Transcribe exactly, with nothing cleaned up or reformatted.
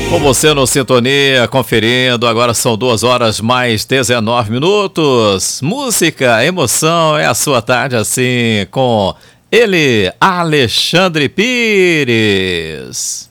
Com você no Sintonia, conferindo, agora são duas horas mais dezenove minutos. Música, emoção, é a sua tarde assim, com ele, Alexandre Pires.